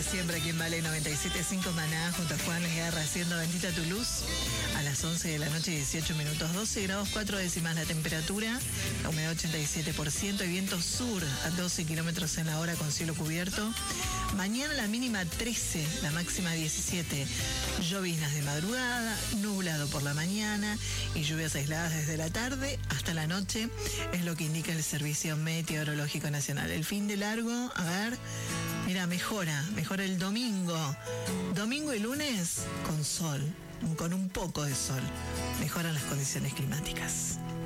siempre aquí en Vale 97.5 Maná, junto a Juan Guerra, haciendo Bendita tu luz. A las 11 de la noche, 18 minutos, 12 grados 4 décimas la temperatura, la humedad 87% y viento sur a 12 kilómetros en la hora con cielo cubierto. Mañana la mínima 13, la máxima 17. Lloviznas de madrugada, nublado por la mañana y lluvias aisladas desde la tarde hasta la noche, es lo que indica el Servicio Meteorológico Nacional. El fin de largo, a ver, mira, mejora el domingo. Domingo y lunes con sol, con un poco de sol. Mejoran las condiciones climáticas.